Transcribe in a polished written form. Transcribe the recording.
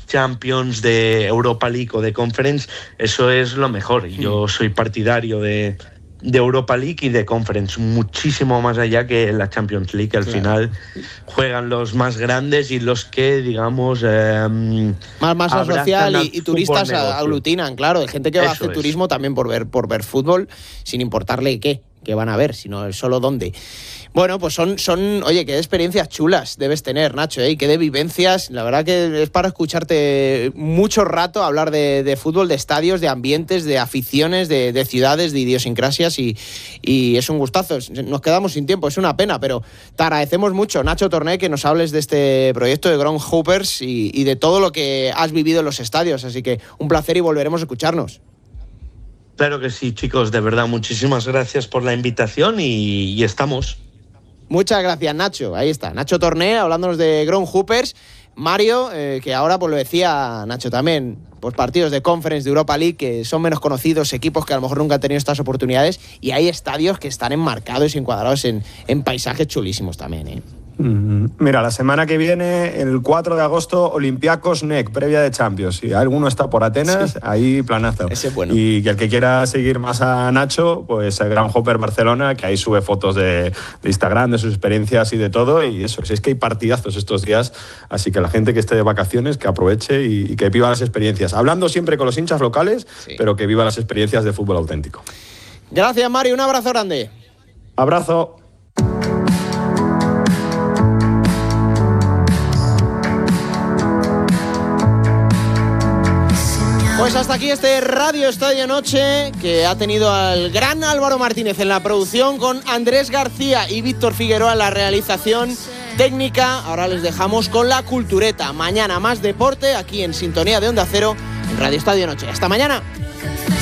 Champions, de Europa League o de Conference, eso es lo mejor. Y yo soy partidario de Europa League y de Conference, muchísimo más allá que la Champions League. Al final juegan los más grandes y los que, digamos, más masa social y turistas aglutinan, claro, de gente que va a hacer turismo también por ver fútbol, sin importarle qué van a ver, sino solo dónde. Bueno, pues son oye, qué experiencias chulas debes tener, Nacho, y qué de vivencias. La verdad que es para escucharte mucho rato hablar de fútbol, de estadios, de ambientes, de aficiones, de ciudades, de idiosincrasias, y es un gustazo. Nos quedamos sin tiempo, es una pena, pero te agradecemos mucho, Nacho Torné, que nos hables de este proyecto de Groundhoppers y de todo lo que has vivido en los estadios. Así que un placer y volveremos a escucharnos. Claro que sí, chicos, de verdad, muchísimas gracias por la invitación y estamos. Muchas gracias, Nacho. Ahí está, Nacho Torné, hablándonos de Groundhoppers. Mario, que ahora, pues lo decía Nacho también, pues partidos de Conference, de Europa League, que son menos conocidos, equipos que a lo mejor nunca han tenido estas oportunidades, y hay estadios que están enmarcados y encuadrados en paisajes chulísimos también, ¿eh? Mira, la semana que viene, el 4 de agosto, Olympiacos NEC, previa de Champions. Si alguno está por Atenas, sí, ahí planazo. Ese es bueno. Y que el que quiera seguir más a Nacho, pues el Groundhopper Barcelona, que ahí sube fotos de Instagram, de sus experiencias y de todo. Y eso, si es que hay partidazos estos días, así que la gente que esté de vacaciones, que aproveche y que viva las experiencias. Hablando siempre con los hinchas locales, sí, pero que viva las experiencias de fútbol auténtico. Gracias, Mario. Un abrazo grande. Abrazo. Pues hasta aquí este Radio Estadio Noche, que ha tenido al gran Álvaro Martínez en la producción, con Andrés García y Víctor Figueroa en la realización técnica. Ahora les dejamos con la cultureta. Mañana más deporte aquí en sintonía de Onda Cero en Radio Estadio Noche. Hasta mañana.